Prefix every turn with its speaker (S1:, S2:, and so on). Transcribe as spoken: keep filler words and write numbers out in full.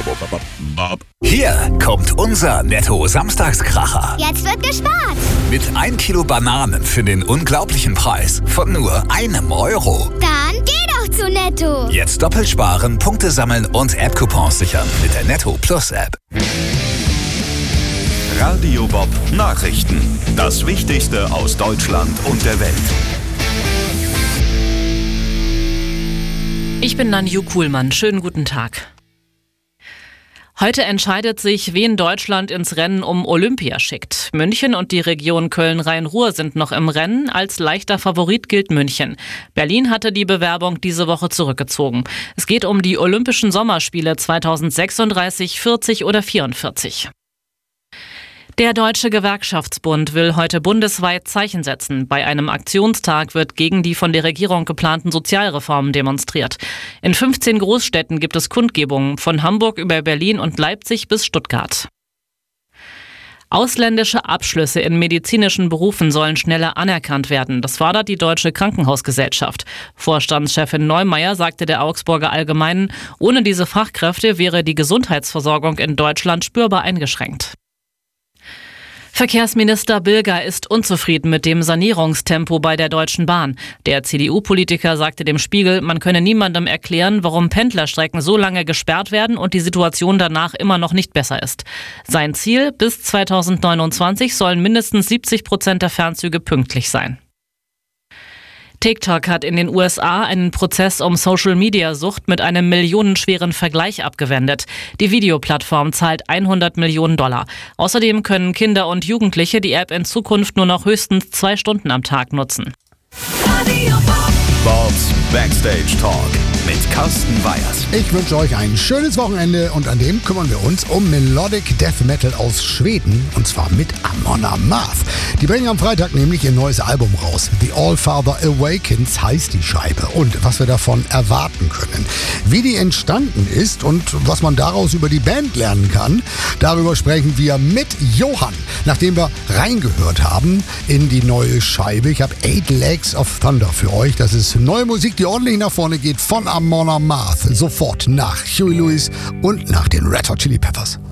S1: Hier kommt unser Netto-Samstagskracher.
S2: Jetzt wird gespart.
S1: Mit ein Kilo Bananen für den unglaublichen Preis von nur einem Euro.
S2: Dann geh doch zu Netto.
S1: Jetzt doppelt sparen, Punkte sammeln und App-Coupons sichern mit der Netto Plus App.
S3: Radio Bob Nachrichten. Das Wichtigste aus Deutschland und der Welt.
S4: Ich bin Nanju Kuhlmann. Schönen guten Tag. Heute entscheidet sich, wen Deutschland ins Rennen um Olympia schickt. München und die Region Köln-Rhein-Ruhr sind noch im Rennen. Als leichter Favorit gilt München. Berlin hatte die Bewerbung diese Woche zurückgezogen. Es geht um die Olympischen Sommerspiele zweitausendsechsunddreißig, vierzig oder vierundvierzig. Der Deutsche Gewerkschaftsbund will heute bundesweit Zeichen setzen. Bei einem Aktionstag wird gegen die von der Regierung geplanten Sozialreformen demonstriert. In fünfzehn Großstädten gibt es Kundgebungen, von Hamburg über Berlin und Leipzig bis Stuttgart. Ausländische Abschlüsse in medizinischen Berufen sollen schneller anerkannt werden. Das fordert die Deutsche Krankenhausgesellschaft. Vorstandschefin Neumeier sagte der Augsburger Allgemeinen, ohne diese Fachkräfte wäre die Gesundheitsversorgung in Deutschland spürbar eingeschränkt. Verkehrsminister Bilger ist unzufrieden mit dem Sanierungstempo bei der Deutschen Bahn. Der C D U-Politiker sagte dem Spiegel, man könne niemandem erklären, warum Pendlerstrecken so lange gesperrt werden und die Situation danach immer noch nicht besser ist. Sein Ziel, bis zweitausendneunundzwanzig sollen mindestens siebzig Prozent der Fernzüge pünktlich sein. TikTok hat in den U S A einen Prozess um Social-Media-Sucht mit einem millionenschweren Vergleich abgewendet. Die Videoplattform zahlt hundert Millionen Dollar. Außerdem können Kinder und Jugendliche die App in Zukunft nur noch höchstens zwei Stunden am Tag nutzen.
S3: Bobs Backstage Talk mit Carsten Weyers.
S5: Ich wünsche euch ein schönes Wochenende und an dem kümmern wir uns um Melodic Death Metal aus Schweden und zwar mit Amon Amarth. Die bringen am Freitag nämlich ihr neues Album raus. The Allfather Awakens heißt die Scheibe und was wir davon erwarten können. Wie die entstanden ist und was man daraus über die Band lernen kann, darüber sprechen wir mit Johann. Nachdem wir reingehört haben in die neue Scheibe, ich habe Eight Legs of Thunder für euch. Das ist neue Musik, die ordentlich nach vorne geht von Amon Amarth. Sofort nach Huey Lewis und nach den Red Hot Chili Peppers.